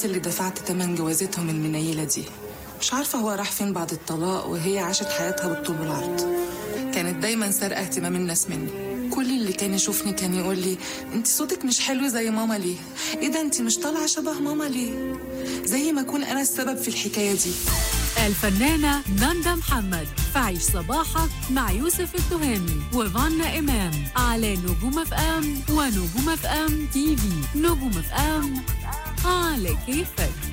اللي دفعت تمن جوازتهم المنيلة دي. مش عارفة هو راح فين بعد الطلاق، وهي عاشت حياتها بالطول والعرض. كانت دايما سارقة اهتمام الناس مني. كل اللي كان يشوفني كان يقول لي انت صوتك مش حلو زي ماما ليه؟ ايه ده انت مش طالعة شبه ماما ليه؟ زي ما اكون انا السبب في الحكاية دي. الفنانة ناندا محمد فعيش صباحك مع يوسف التهامي وفانا إمام على نجوم اف ام ونجوم اف ام تي في. نجوم اف ام على كيفك.